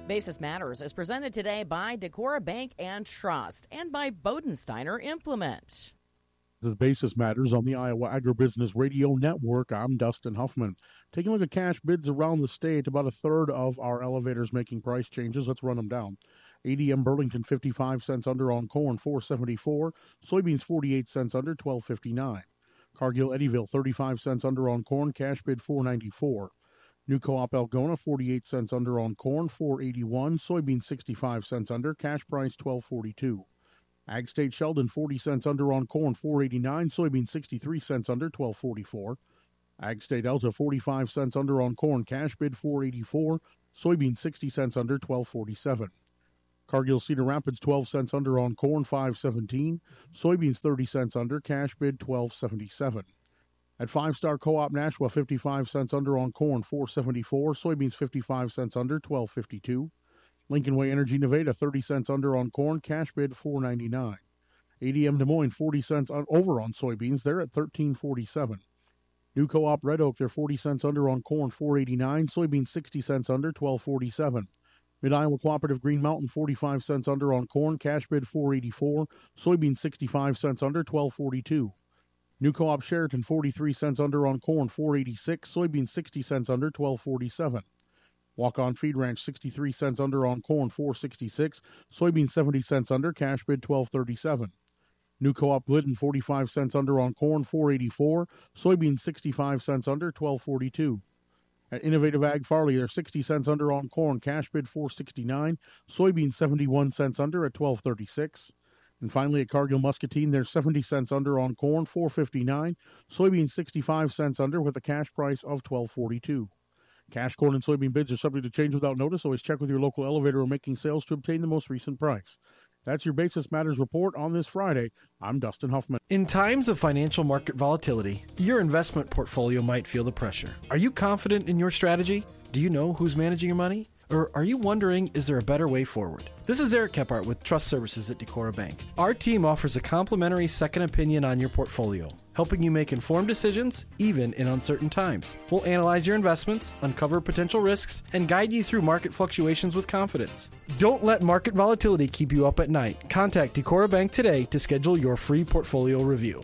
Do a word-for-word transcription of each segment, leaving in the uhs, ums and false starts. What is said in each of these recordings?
Basis Matters is presented today by Decorah Bank and Trust and by Bodensteiner Implement. The Basis Matters on the Iowa Agribusiness Radio Network. I'm Dustin Huffman. Taking a look at cash bids around the state, about a third of our elevators making price changes. Let's run them down. A D M Burlington, fifty-five cents under on corn, four seventy-four. Soybeans, forty-eight cents under, twelve fifty-nine. Cargill Eddyville, thirty-five cents under on corn, cash bid four ninety-four. New Co-op Algona, forty-eight cents under on corn, four eighty-one. Soybeans, sixty-five cents under, cash price twelve forty-two. Ag State Sheldon, forty cents under on corn, four eighty-nine. Soybeans, sixty-three cents under, twelve forty-four. Ag State Elta, forty-five cents under on corn, cash bid four eighty-four. Soybeans, sixty cents under, twelve forty-seven. Cargill Cedar Rapids, twelve cents under on corn, five seventeen. Soybeans, thirty cents under, cash bid twelve seventy-seven. At Five Star Co-op Nashua, fifty-five cents under on corn, four seventy-four. Soybeans, fifty-five cents under, twelve fifty-two. Lincoln Way Energy Nevada, thirty cents under on corn, cash bid four ninety-nine. A D M Des Moines, forty cents on, over on soybeans, they're at thirteen forty-seven. New Co-op Red Oak, they're forty cents under on corn, four eighty-nine. Soybeans, sixty cents under, twelve forty-seven. Mid-Iowa Cooperative Green Mountain, forty-five cents under on corn, cash bid four eighty-four. Soybeans, sixty-five cents under, twelve forty-two. New Co-op Sheraton, forty-three cents under on corn, four eighty-six. Soybeans, sixty cents under, twelve forty-seven. Walk-On Feed Ranch, sixty-three cents under on corn, four sixty-six. Soybeans, seventy cents under, cash bid twelve thirty-seven. New Co-op Glidden, forty-five cents under on corn, four eighty-four. Soybeans, sixty-five cents under, twelve forty-two. At Innovative Ag Farley, they're sixty cents under on corn, cash bid four sixty-nine. Soybeans, seventy-one cents under at twelve thirty-six. And finally, at Cargill Muscatine, they're seventy cents under on corn, four fifty-nine. Soybeans, sixty-five cents under with a cash price of twelve forty-two. Cash corn and soybean bids are subject to change without notice. Always check with your local elevator or making sales to obtain the most recent price. That's your Basis Matters report on this Friday. I'm Dustin Huffman. In times of financial market volatility, your investment portfolio might feel the pressure. Are you confident in your strategy? Do you know who's managing your money? Or are you wondering, is there a better way forward? This is Eric Kephart with Trust Services at Decorah Bank. Our team offers a complimentary second opinion on your portfolio, helping you make informed decisions, even in uncertain times. We'll analyze your investments, uncover potential risks, and guide you through market fluctuations with confidence. Don't let market volatility keep you up at night. Contact Decorah Bank today to schedule your free portfolio review.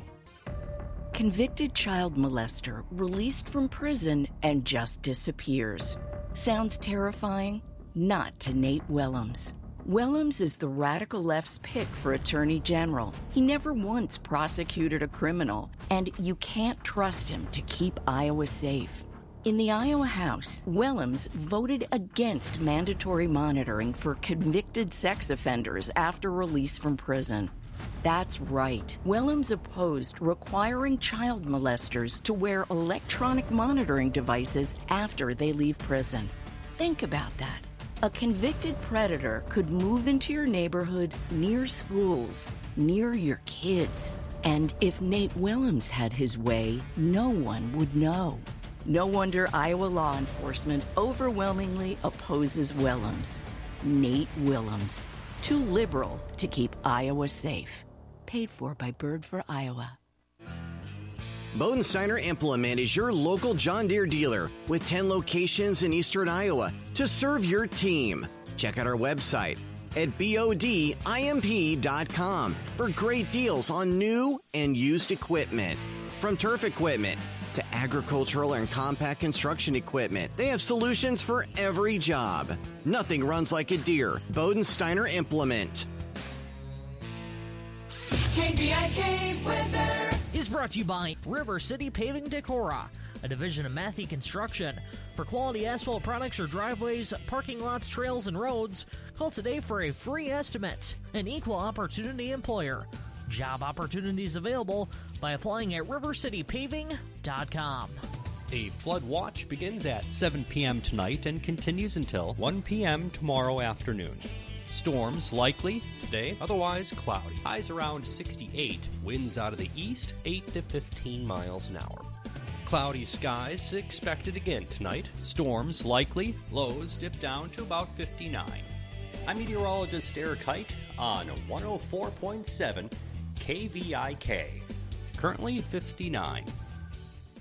Convicted child molester released from prison and just disappears. Sounds terrifying? Not to Nate Willems. Willems is the radical left's pick for Attorney General. He never once prosecuted a criminal, and you can't trust him to keep Iowa safe. In the Iowa House, Willems voted against mandatory monitoring for convicted sex offenders after release from prison. That's right. Willems opposed requiring child molesters to wear electronic monitoring devices after they leave prison. Think about that. A convicted predator could move into your neighborhood, near schools, near your kids. And if Nate Willems had his way, no one would know. No wonder Iowa law enforcement overwhelmingly opposes Willems. Nate Willems. Too liberal to keep Iowa safe. Paid for by Bird for Iowa. Bodensteiner Implement is your local John Deere dealer with ten locations in eastern Iowa to serve your team. Check out our website at bodimp dot com for great deals on new and used equipment. From turf equipment to agricultural and compact construction equipment, they have solutions for every job. Nothing runs like a Deere. Bodensteiner Implement. K B I K weather is brought to you by River City Paving Decorah, a division of Matthew Construction. For quality asphalt products or driveways, parking lots, trails, and roads, call today for a free estimate. An equal opportunity employer. Job opportunities available by applying at river city paving dot com. A flood watch begins at seven p.m. tonight and continues until one p.m. tomorrow afternoon. Storms likely today, otherwise cloudy. Highs around sixty-eight. Winds out of the east, eight to fifteen miles an hour. Cloudy skies expected again tonight. Storms likely. Lows dip down to about fifty-nine. I'm meteorologist Eric Height on one oh four point seven K V I K. Currently fifty-nine.